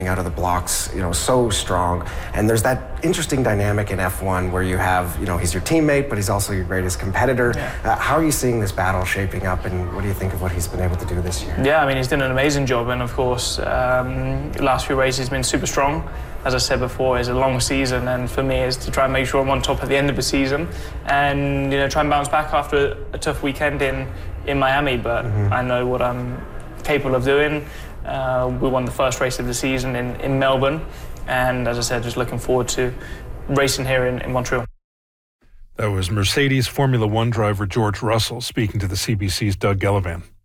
out of the blocks, so strong. And there's that interesting dynamic in F1 where you have, he's your teammate, but he's also your greatest competitor. Yeah. How are you seeing this battle shaping up, and what do you think of what he's been able to do this year? Yeah, I mean, he's done an amazing job, and of course, last few races he's been super strong. As I said before, it's a long season, and for me, is to try and make sure I'm on top at the end of the season, and try and bounce back after a tough weekend in Miami. But I know what I'm capable of doing. We won the first race of the season in Melbourne, and as I said, just looking forward to racing here in Montreal. That was Mercedes Formula One driver George Russell speaking to the CBC's Doug Gellivan.